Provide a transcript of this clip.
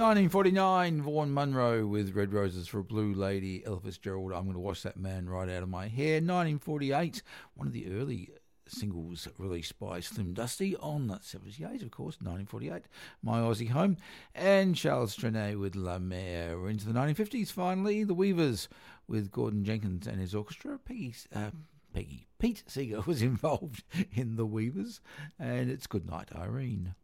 1949, Vaughan Monroe with Red Roses for a Blue Lady. Ella Fitzgerald, I'm Going to Wash That Man Right Out of My Hair. 1948, one of the early singles released by Slim Dusty on 78, of course, 1948, My Aussie Home. And Charles Trenet with La Mer. We're into the 1950s, finally, The Weavers with Gordon Jenkins and his orchestra. Pete Seeger was involved in The Weavers. And it's Good Night, Irene.